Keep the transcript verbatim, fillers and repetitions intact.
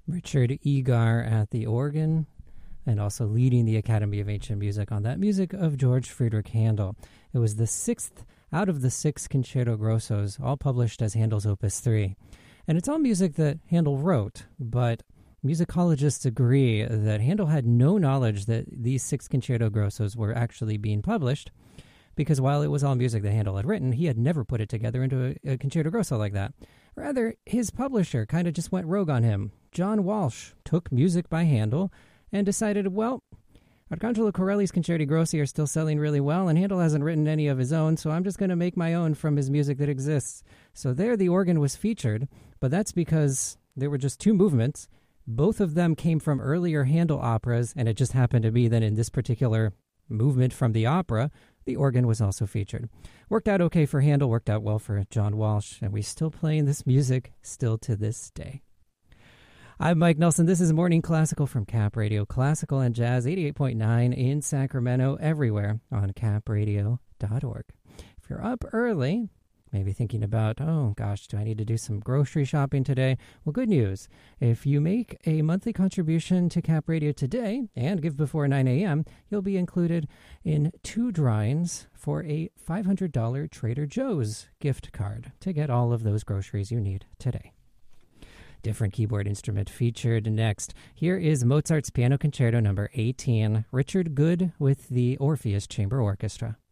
Richard Egar at the organ, and also leading the Academy of Ancient Music on that music of George Friedrich Handel. It was the sixth out of the six Concerto Grossos, all published as Handel's Opus three. And it's all music that Handel wrote, but musicologists agree that Handel had no knowledge that these six Concerto Grossos were actually being published, because while it was all music that Handel had written, he had never put it together into a, a Concerto Grosso like that. Rather, his publisher kind of just went rogue on him. John Walsh took music by Handel and decided, well, Arcangelo Corelli's Concerti Grossi are still selling really well, and Handel hasn't written any of his own, so I'm just going to make my own from his music that exists. So there the organ was featured, but that's because there were just two movements. Both of them came from earlier Handel operas, and it just happened to be that in this particular movement from the opera, the organ was also featured. Worked out okay for Handel, worked out well for John Walsh, and we're still playing this music still to this day. I'm Mike Nelson. This is Morning Classical from Cap Radio, classical and jazz, eighty-eight point nine in Sacramento, everywhere on cap radio dot org. If you're up early, maybe thinking about, oh gosh, do I need to do some grocery shopping today? Well, good news. If you make a monthly contribution to Cap Radio today and give before nine a.m., you'll be included in two drawings for a five hundred dollars Trader Joe's gift card to get all of those groceries you need today. Different keyboard instrument featured next. Here is Mozart's Piano Concerto number eighteen, Richard Good with the Orpheus Chamber Orchestra.